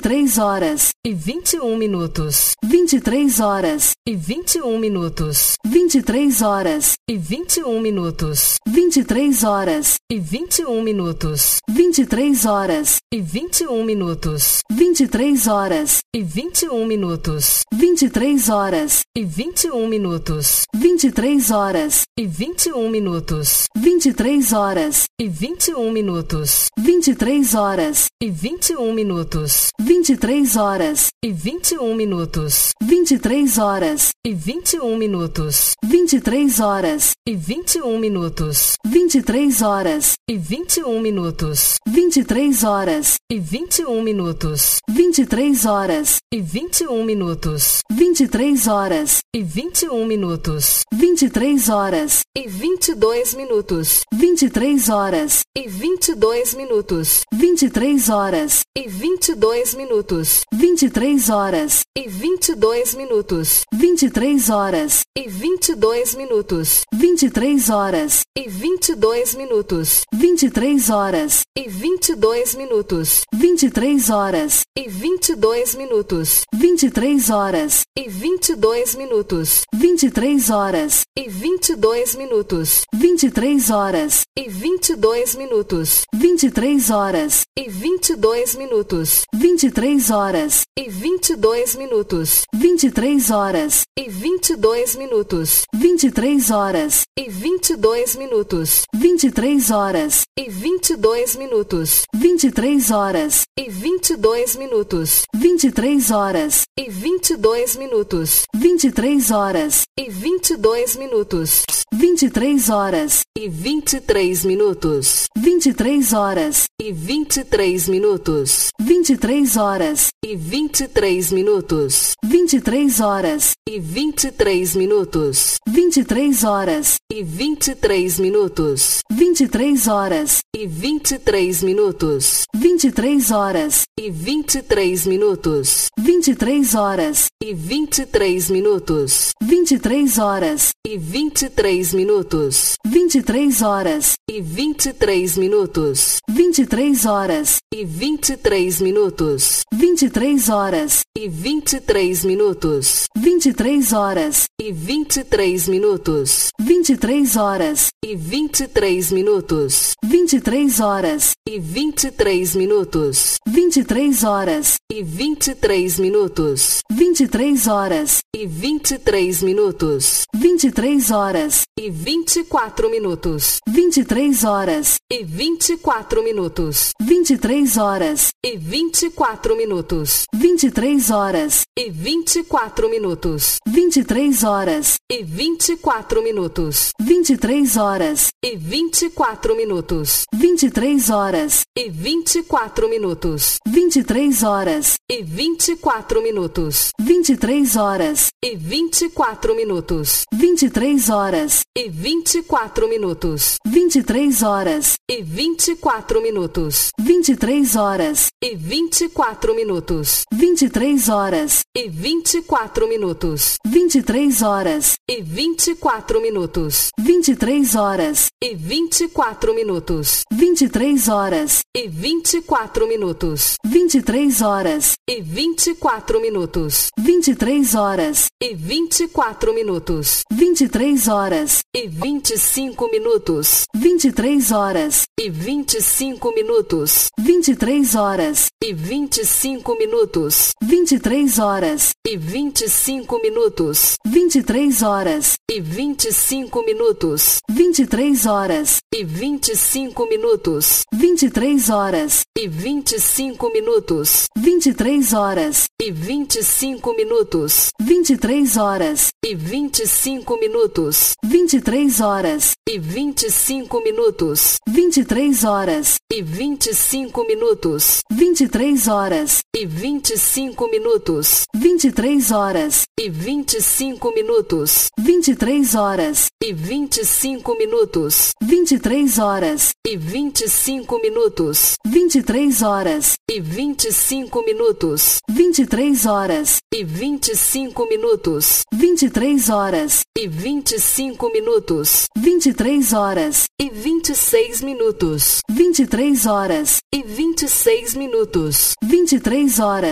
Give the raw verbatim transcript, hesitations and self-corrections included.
três horas e vinte e um minutos. vinte e três horas E vinte e um minutos. vinte e três horas E vinte e um minutos. vinte e três horas E vinte e um minutos. vinte e três horas E vinte e um minutos. vinte e três horas E vinte e um minutos. vinte e três horas E vinte e um minutos. vinte e três horas E vinte e um minutos. vinte e três horas E vinte e um minutos. vinte e três horas E vinte e um minutos. vinte e três horas E vinte e um minutos. vinte e três horas E vinte e um minutos. vinte e três horas E vinte e um minutos. vinte e três horas E vinte e um minutos. vinte e três horas E vinte e um minutos. vinte e três horas E vinte e um minutos. vinte e três horas E vinte e um minutos. vinte e três horas E vinte e dois minutos. vinte e três horas E vinte e dois minutos. vinte e três horas E vinte e dois minutos. vinte e três horas E vinte e dois minutos. vinte e três horas E vinte e dois minutos. vinte e três horas E vinte e dois minutos. vinte e três horas E vinte e dois minutos. vinte e três horas E vinte e dois minutos. vinte e três horas E vinte e dois minutos. vinte e três horas E vinte e dois minutos. vinte e três horas E vinte e dois minutos. vinte e três horas E vinte e dois minutos. vinte e três horas E vinte e dois minutos. vinte e três horas E vinte e dois minutos. vinte e três horas E vinte e dois minutos. vinte e três horas E vinte e dois minutos. vinte e três horas E vinte e dois minutos. vinte e três horas E vinte e dois minutos. vinte e três horas E vinte e dois minutos. vinte e três horas E vinte e três minutos. vinte e três horas E vinte e três minutos. vinte e três horas E vinte e três minutos. vinte e três horas E vinte e três minutos. vinte e três horas E vinte e três minutos. vinte e três horas E vinte e três minutos. vinte e três horas E vinte e três minutos. vinte e três horas E vinte e três minutos. vinte e três horas E vinte e três minutos. vinte e três horas E vinte e três minutos. vinte e três horas E vinte e três minutos. vinte e três horas E vinte e três minutos. vinte e três horas E vinte e três minutos. vinte e três horas E vinte e três minutos. vinte e três horas E vinte e três minutos. vinte e três horas E vinte e três minutos. vinte e três horas E vinte e três minutos. vinte e três horas E vinte e quatro minutos. vinte e três horas E vinte e quatro minutos. vinte e três horas E vinte e quatro minutos. vinte e três horas E vinte e quatro minutos. vinte e três horas E vinte e quatro minutos. vinte e três horas E vinte e quatro minutos. vinte e três horas E vinte e quatro minutos. vinte e três horas E vinte e quatro minutos. vinte e três horas E vinte e quatro minutos. vinte e três horas E vinte e quatro minutos. vinte e três horas E vinte e quatro minutos. vinte e três horas E vinte e quatro minutos. vinte e três horas E vinte e quatro minutos. vinte e três horas E vinte e quatro minutos. vinte e três horas E vinte e quatro minutos. vinte e três horas E vinte e quatro minutos. vinte e três horas E vinte e quatro minutos. vinte e três horas E vinte e quatro minutos. vinte e três horas E vinte e cinco minutos. vinte e três horas E vinte e cinco minutos. vinte e três horas E vinte e cinco minutos. vinte e três horas E vinte e cinco minutos. vinte e três horas E vinte e cinco minutos. vinte e três horas E vinte e cinco minutos. vinte e três horas E vinte e cinco minutos. vinte e três horas E vinte e cinco minutos. vinte e três horas E vinte e cinco minutos. vinte e três horas E vinte e cinco minutos. vinte e três horas E vinte e cinco minutos. vinte e três horas E vinte e cinco minutos. vinte e três horas E vinte e cinco minutos. vinte e três horas E vinte e cinco minutos. vinte e três horas E vinte e cinco minutos. vinte e três horas E vinte e cinco minutos. vinte e três horas E vinte e cinco minutos. vinte e três horas E vinte e cinco minutos. vinte e três horas E vinte e seis minutos. vinte e três horas E vinte e seis minutos. vinte e três horas